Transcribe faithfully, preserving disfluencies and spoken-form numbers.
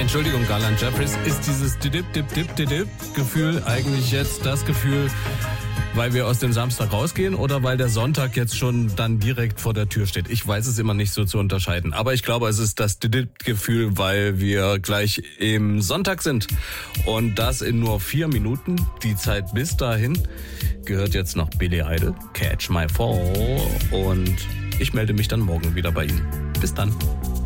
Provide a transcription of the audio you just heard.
Entschuldigung, Garland Jeffries, ist dieses Dip-Dip-Dip-Dip-Dip-Gefühl eigentlich jetzt das Gefühl, weil wir aus dem Samstag rausgehen oder weil der Sonntag jetzt schon dann direkt vor der Tür steht? Ich weiß es immer nicht so zu unterscheiden. Aber ich glaube, es ist das Dip-Gefühl, weil wir gleich im Sonntag sind. Und das in nur vier Minuten. Die Zeit bis dahin gehört jetzt noch Billy Idol, Catch My Fall. Und ich melde mich dann morgen wieder bei Ihnen. Bis dann.